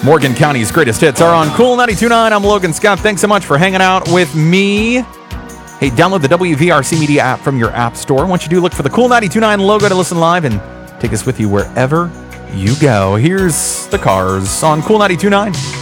Morgan County's greatest hits are on Cool 92.9. I'm Logan Scott. Thanks so much for hanging out with me. Hey, download the WVRC Media app from your app store. Once you do, look for the Cool 92.9 logo to listen live and take us with you wherever you go. Here's the Cars on Cool 92.9.